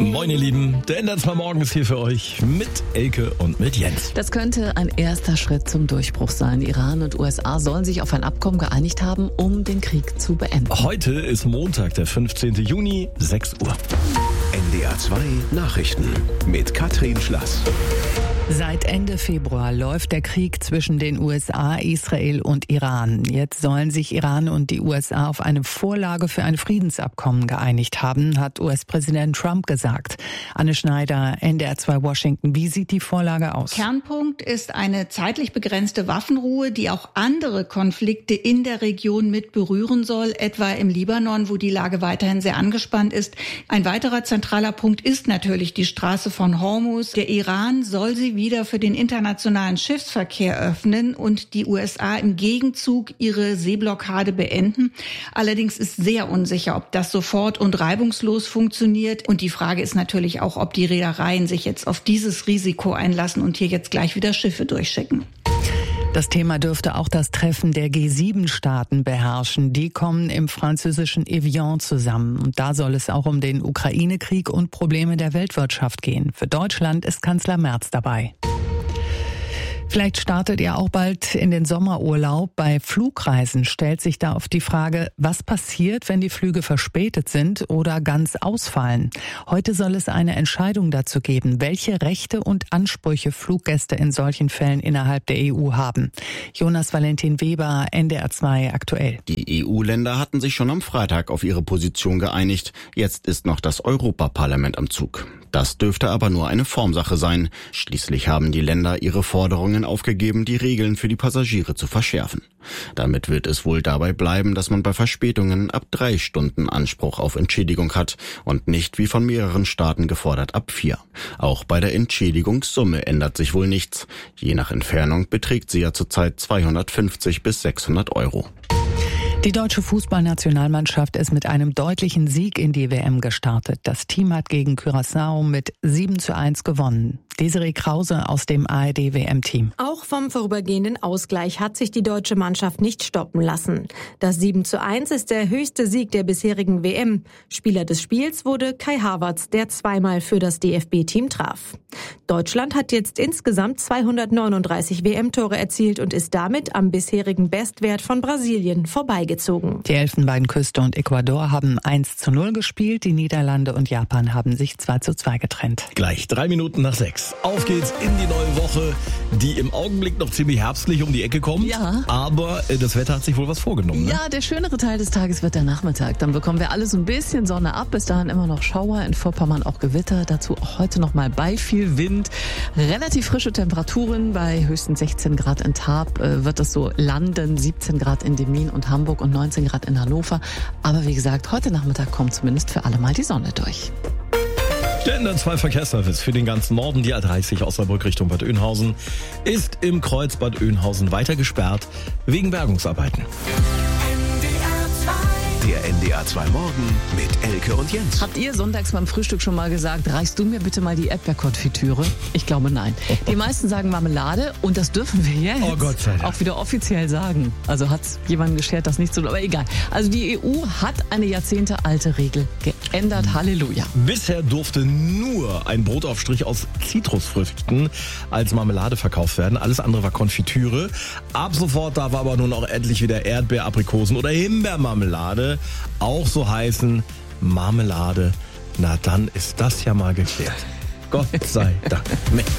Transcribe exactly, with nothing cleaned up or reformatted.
Moin ihr Lieben, der N D R zwei Morgen ist hier für euch mit Elke und mit Jens. Das könnte ein erster Schritt zum Durchbruch sein. Iran und U S A sollen sich auf ein Abkommen geeinigt haben, um den Krieg zu beenden. Heute ist Montag, der fünfzehnten Juni, sechs Uhr. N D R zwei Nachrichten mit Katrin Schlass. Seit Ende Februar läuft der Krieg zwischen den U S A, Israel und Iran. Jetzt sollen sich Iran und die U S A auf eine Vorlage für ein Friedensabkommen geeinigt haben, hat U S-Präsident Trump gesagt. Anne Schneider, N D R zwei Washington. Wie sieht die Vorlage aus? Kernpunkt ist eine zeitlich begrenzte Waffenruhe, die auch andere Konflikte in der Region mit berühren soll, etwa im Libanon, wo die Lage weiterhin sehr angespannt ist. Ein weiterer zentraler Punkt ist natürlich die Straße von Hormuz. Der Iran soll sie wieder für den internationalen Schiffsverkehr öffnen und die U S A im Gegenzug ihre Seeblockade beenden. Allerdings ist sehr unsicher, ob das sofort und reibungslos funktioniert. Und die Frage ist natürlich auch, ob die Reedereien sich jetzt auf dieses Risiko einlassen und hier jetzt gleich wieder Schiffe durchschicken. Das Thema dürfte auch das Treffen der G sieben Staaten beherrschen. Die kommen im französischen Evian zusammen. Und da soll es auch um den Ukraine-Krieg und Probleme der Weltwirtschaft gehen. Für Deutschland ist Kanzler Merz dabei. Vielleicht startet ihr auch bald in den Sommerurlaub. Bei Flugreisen stellt sich da oft die Frage, was passiert, wenn die Flüge verspätet sind oder ganz ausfallen. Heute soll es eine Entscheidung dazu geben, welche Rechte und Ansprüche Fluggäste in solchen Fällen innerhalb der E U haben. Jonas Valentin Weber, N D R zwei aktuell. Die E U-Länder hatten sich schon am Freitag auf ihre Position geeinigt. Jetzt ist noch das Europaparlament am Zug. Das dürfte aber nur eine Formsache sein. Schließlich haben die Länder ihre Forderungen aufgegeben, die Regeln für die Passagiere zu verschärfen. Damit wird es wohl dabei bleiben, dass man bei Verspätungen ab drei Stunden Anspruch auf Entschädigung hat und nicht wie von mehreren Staaten gefordert ab vier. Auch bei der Entschädigungssumme ändert sich wohl nichts. Je nach Entfernung beträgt sie ja zurzeit zweihundertfünfzig bis sechshundert Euro. Die deutsche Fußballnationalmannschaft ist mit einem deutlichen Sieg in die W M gestartet. Das Team hat gegen Curaçao mit sieben zu eins gewonnen. Desiree Krause aus dem A R D W M-Team. Auch vom vorübergehenden Ausgleich hat sich die deutsche Mannschaft nicht stoppen lassen. Das sieben zu eins ist der höchste Sieg der bisherigen W M. Spieler des Spiels wurde Kai Havertz, der zweimal für das D F B-Team traf. Deutschland hat jetzt insgesamt zweihundertneununddreißig W M-Tore erzielt und ist damit am bisherigen Bestwert von Brasilien vorbeigezogen. Die Elfenbeinküste und Ecuador haben eins zu null gespielt, die Niederlande und Japan haben sich zwei zu zwei getrennt. Gleich drei Minuten nach sechs. Auf geht's in die neue Woche, die im Augenblick noch ziemlich herbstlich um die Ecke kommt. Ja. Aber äh, das Wetter hat sich wohl was vorgenommen. Ne? Ja, der schönere Teil des Tages wird der Nachmittag. Dann bekommen wir alle so ein bisschen Sonne ab. Bis dahin immer noch Schauer, in Vorpommern auch Gewitter. Dazu auch heute noch mal bei viel Wind. Relativ frische Temperaturen. Bei höchstens sechzehn Grad in Tarp äh, wird es so landen. siebzehn Grad in Demmin und Hamburg und neunzehn Grad in Hannover. Aber wie gesagt, heute Nachmittag kommt zumindest für alle mal die Sonne durch. Der N D R zwei Verkehrsservice für den ganzen Norden, die A dreißig Osnabrück Richtung Bad Oeynhausen, ist im Kreuz Bad Oeynhausen weiter gesperrt wegen Bergungsarbeiten. Der N D R zwei Morgen mit Elke und Jens. Habt ihr sonntags beim Frühstück schon mal gesagt, reichst du mir bitte mal die Erdbeerkonfitüre? Ich glaube nein. Die meisten sagen Marmelade und das dürfen wir jetzt Oh Gott sei Dank. auch wieder offiziell sagen. Also hat es jemandem geschert, das nicht so, aber egal. Also die E U hat eine jahrzehntealte Regel geändert. Halleluja. Bisher durfte nur ein Brotaufstrich aus Zitrusfrüchten als Marmelade verkauft werden. Alles andere war Konfitüre. Ab sofort darf aber nun auch endlich wieder Erdbeer, Aprikosen oder Himbeermarmelade auch so heißen Marmelade. Na dann ist das ja mal geklärt. Gott sei Dank.